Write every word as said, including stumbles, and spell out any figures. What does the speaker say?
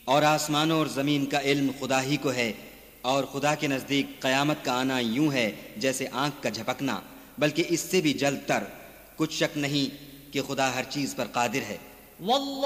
और आसमानों और ज़मीन का इल्म खुदा ही को है, और खुदा के नज़दीक क़यामत का आना यूं है जैसे आंख का झपकना, बल्कि इससे भी जल्द तर। कुछ शक नहीं कि खुदा हर चीज़ पर कादिर है।